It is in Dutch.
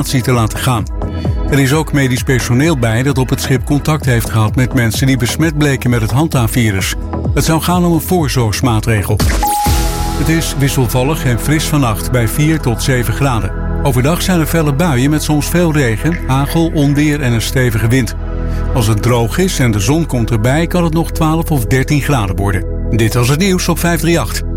te laten gaan. Er is ook medisch personeel bij dat op het schip contact heeft gehad met mensen die besmet bleken met het handhaafvirus. Het zou gaan om een voorzorgsmaatregel. Het is wisselvallig en fris vannacht bij 4 tot 7 graden. Overdag zijn er felle buien met soms veel regen, hagel, onweer en een stevige wind. Als het droog is en de zon komt erbij, kan het nog 12 of 13 graden worden. Dit was het nieuws op 538.